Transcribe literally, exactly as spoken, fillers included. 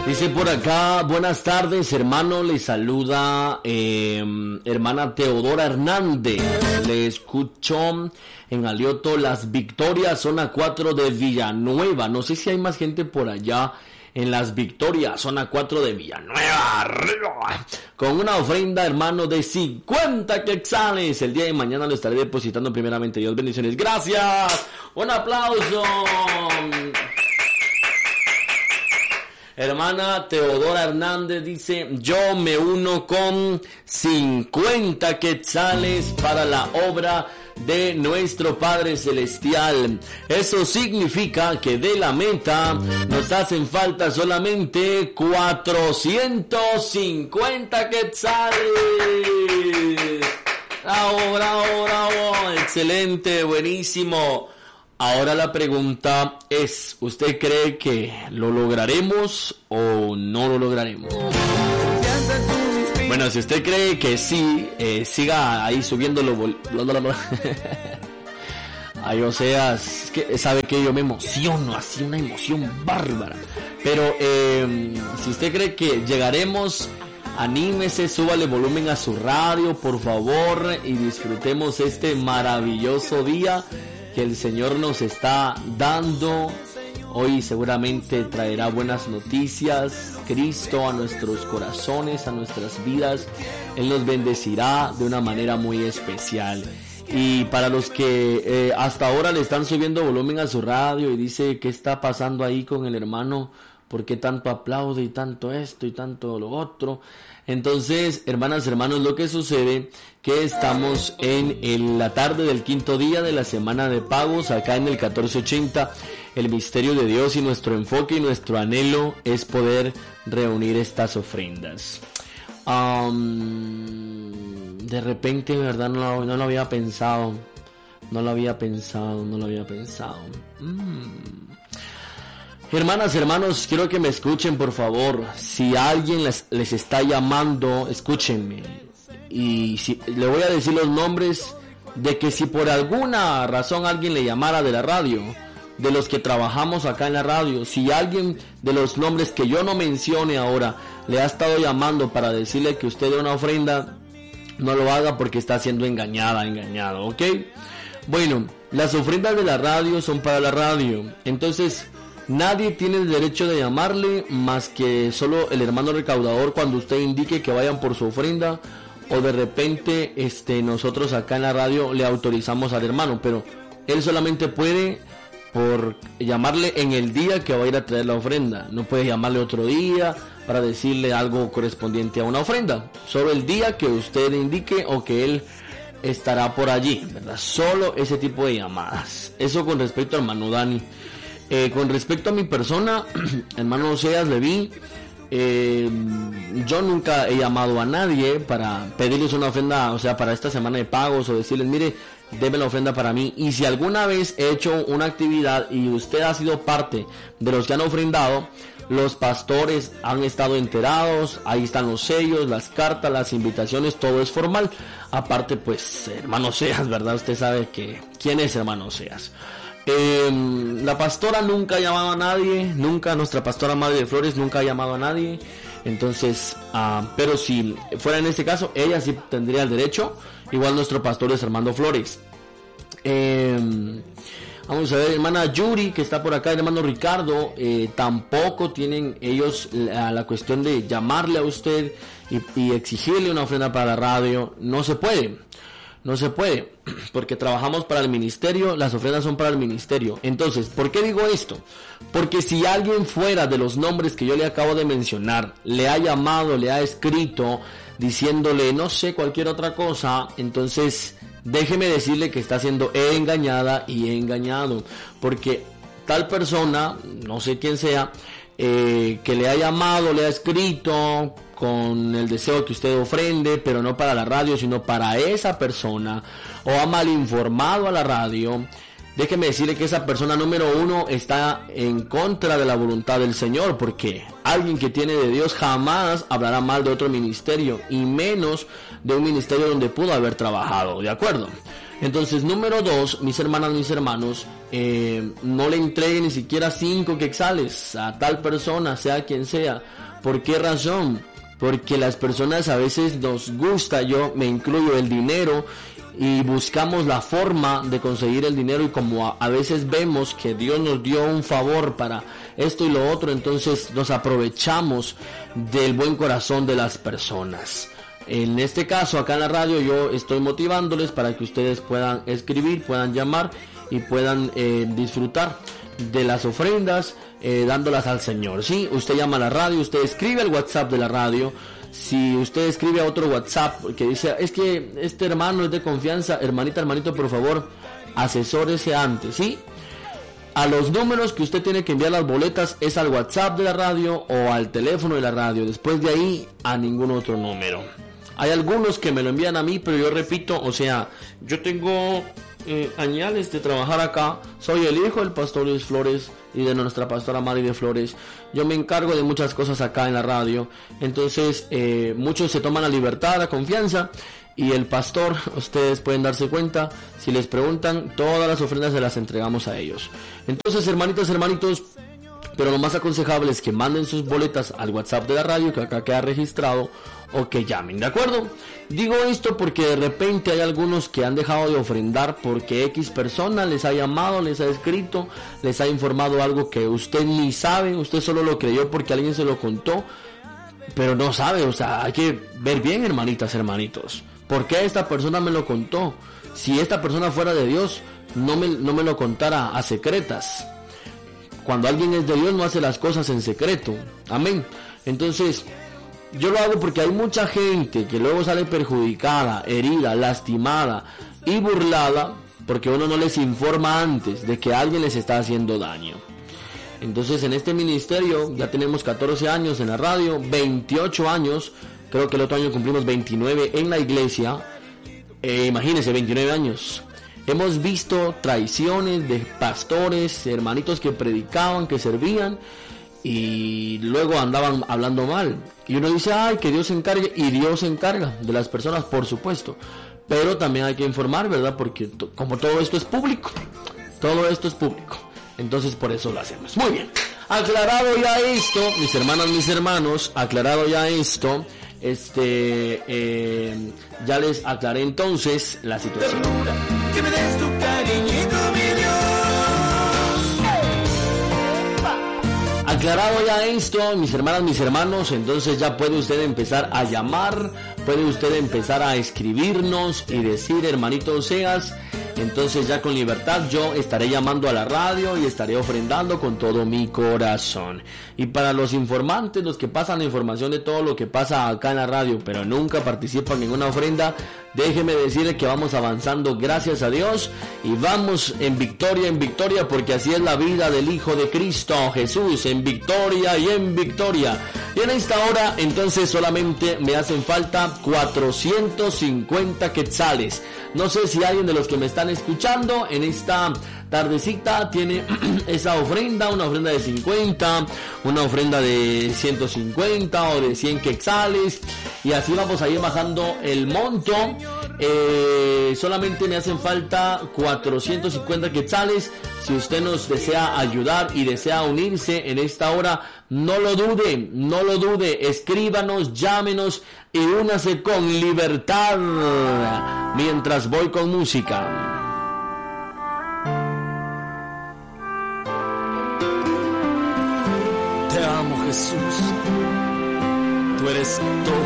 Dice por acá, buenas tardes hermano, le saluda eh, hermana Teodora Hernández, le escucho en Alioto Las Victorias, zona cuatro de Villanueva, no sé si hay más gente por allá en Las Victorias, zona cuatro de Villanueva, arriba, con una ofrenda hermano de cincuenta quetzales, el día de mañana lo estaré depositando primeramente, Dios bendiciones, gracias, un aplauso. Hermana Teodora Hernández dice, yo me uno con cincuenta quetzales para la obra de nuestro Padre Celestial. Eso significa que de la meta nos hacen falta solamente cuatrocientos cincuenta quetzales. Bravo, bravo, bravo, excelente, buenísimo. Ahora la pregunta es, ¿usted cree que lo lograremos o no lo lograremos? Bueno, si usted cree que sí, eh, siga ahí subiéndolo. Ay, o sea, es que sabe que yo me emociono, así una emoción bárbara. Pero eh, si usted cree que llegaremos, anímese, súbale volumen a su radio, por favor, y disfrutemos este maravilloso día que el Señor nos está dando. Hoy seguramente traerá buenas noticias, Cristo a nuestros corazones, a nuestras vidas. Él nos bendecirá de una manera muy especial. Y para los que eh, hasta ahora le están subiendo volumen a su radio y dice, ¿qué está pasando ahí con el hermano? ¿Por qué tanto aplaude y tanto esto y tanto lo otro? Entonces, hermanas, hermanos, lo que sucede que estamos en, en la tarde del quinto día de la semana de pagos, acá en el catorce ochenta, el misterio de Dios, y nuestro enfoque y nuestro anhelo es poder reunir estas ofrendas. Um, de repente, de verdad, no lo, no lo había pensado, no lo había pensado, no lo había pensado. Mm. Hermanas, hermanos, quiero que me escuchen, por favor. Si alguien les, les está llamando, escúchenme. Y si, le voy a decir los nombres de que si por alguna razón alguien le llamara de la radio, de los que trabajamos acá en la radio, si alguien de los nombres que yo no mencione ahora le ha estado llamando para decirle que usted dé una ofrenda, no lo haga porque está siendo engañada, engañado, ¿ok? Bueno, las ofrendas de la radio son para la radio. Entonces, nadie tiene el derecho de llamarle más que solo el hermano recaudador cuando usted indique que vayan por su ofrenda, o de repente este nosotros acá en la radio le autorizamos al hermano, pero él solamente puede por llamarle en el día que va a ir a traer la ofrenda. No puede llamarle otro día para decirle algo correspondiente a una ofrenda, solo el día que usted indique o que él estará por allí, ¿verdad? Solo ese tipo de llamadas. Eso con respecto al hermano Dani. Eh, con respecto a mi persona, hermano Oseas Leví, eh, yo nunca he llamado a nadie para pedirles una ofrenda, o sea, para esta semana de pagos, o decirles, mire, deme la ofrenda para mí. Y si alguna vez he hecho una actividad y usted ha sido parte de los que han ofrendado, los pastores han estado enterados, ahí están los sellos, las cartas, las invitaciones, todo es formal. Aparte, pues, hermano Oseas, ¿verdad? Usted sabe que quién es hermano Oseas. Eh, la pastora nunca ha llamado a nadie, nunca, nuestra pastora Madre de Flores nunca ha llamado a nadie. Entonces, uh, pero si fuera en este caso, ella sí tendría el derecho. Igual nuestro pastor es Armando Flores. Eh, vamos a ver, hermana Yuri, que está por acá, hermano Ricardo, eh, tampoco tienen ellos la, la cuestión de llamarle a usted y, y exigirle una ofrenda para la radio. No se puede. No se puede, porque trabajamos para el ministerio, las ofrendas son para el ministerio. Entonces, ¿por qué digo esto? Porque si alguien fuera de los nombres que yo le acabo de mencionar, le ha llamado, le ha escrito, diciéndole, no sé, cualquier otra cosa, entonces déjeme decirle que está siendo engañada y engañado. Porque tal persona, no sé quién sea, eh, que le ha llamado, le ha escrito con el deseo que usted ofrende, pero no para la radio, sino para esa persona, o ha mal informado a la radio, déjeme decirle que esa persona número uno está en contra de la voluntad del Señor, porque alguien que tiene de Dios jamás hablará mal de otro ministerio, y menos de un ministerio donde pudo haber trabajado, ¿de acuerdo? Entonces, número dos, mis hermanas, mis hermanos, eh, no le entregue ni siquiera cinco quetzales a tal persona, sea quien sea. ¿Por qué razón? Porque las personas a veces nos gusta, yo me incluyo, el dinero, y buscamos la forma de conseguir el dinero, y como a, a veces vemos que Dios nos dio un favor para esto y lo otro, entonces nos aprovechamos del buen corazón de las personas. En este caso, acá en la radio, yo estoy motivándoles para que ustedes puedan escribir, puedan llamar y puedan eh, disfrutar de las ofrendas, eh, dándolas al Señor. ¿Sí? Usted llama a la radio, usted escribe al WhatsApp de la radio. Si usted escribe a otro WhatsApp que dice, es que este hermano es de confianza, hermanita, hermanito, por favor, asesórese antes, ¿sí? A los números que usted tiene que enviar las boletas es al WhatsApp de la radio o al teléfono de la radio. Después de ahí, a ningún otro número. Hay algunos que me lo envían a mí, pero yo repito, o sea, yo tengo eh, añales de trabajar acá. Soy el hijo del pastor Luis Flores y de nuestra pastora Mari de Flores. Yo me encargo de muchas cosas acá en la radio. Entonces, eh, muchos se toman la libertad, la confianza. Y el pastor, ustedes pueden darse cuenta, si les preguntan, todas las ofrendas se las entregamos a ellos. Entonces, hermanitas, hermanitos, pero lo más aconsejable es que manden sus boletas al WhatsApp de la radio, que acá queda registrado, o que llamen, ¿de acuerdo? Digo esto porque de repente hay algunos que han dejado de ofrendar porque X persona les ha llamado, les ha escrito, les ha informado algo que usted ni sabe, usted solo lo creyó porque alguien se lo contó, pero no sabe. O sea, hay que ver bien, hermanitas, hermanitos, ¿por qué esta persona me lo contó? Si esta persona fuera de Dios, no me, no me lo contara a secretas. Cuando alguien es de Dios, no hace las cosas en secreto. Amén. Entonces, yo lo hago porque hay mucha gente que luego sale perjudicada, herida, lastimada y burlada porque uno no les informa antes de que alguien les está haciendo daño. Entonces, en este ministerio ya tenemos catorce años en la radio, veintiocho años, creo que el otro año cumplimos veintinueve en la iglesia. Eh, imagínense, veintinueve años. Hemos visto traiciones de pastores, hermanitos que predicaban, que servían, y luego andaban hablando mal. Y uno dice, ay, que Dios se encargue, y Dios se encarga de las personas, por supuesto. Pero también hay que informar, ¿verdad? Porque to- como todo esto es público, todo esto es público. Entonces por eso lo hacemos. Muy bien. Aclarado ya esto, mis hermanas, mis hermanos, aclarado ya esto, este, eh, ya les aclaré entonces la situación. Que me des tu cariñito, mi Dios. Aclarado ya esto, mis hermanas, mis hermanos, entonces ya puede usted empezar a llamar, puede usted empezar a escribirnos y decir, hermanito Seas, entonces ya con libertad yo estaré llamando a la radio y estaré ofrendando con todo mi corazón. Y para los informantes, los que pasan la información de todo lo que pasa acá en la radio, pero nunca participan en una ofrenda, déjeme decirle que vamos avanzando, gracias a Dios, y vamos en victoria, en victoria, porque así es la vida del Hijo de Cristo Jesús, en victoria y en victoria. Y en esta hora, entonces, solamente me hacen falta cuatrocientos cincuenta quetzales. No sé si alguien de los que me están escuchando en esta tardecita tiene esa ofrenda, una ofrenda de cincuenta, una ofrenda de ciento cincuenta o de cien quetzales, y así vamos a ir bajando el monto. Eh, solamente me hacen falta cuatrocientos cincuenta quetzales. Si usted nos desea ayudar y desea unirse en esta hora, no lo dude, no lo dude, escríbanos, llámenos y únase con libertad mientras voy con música. Te amo, Jesús. Tú eres todo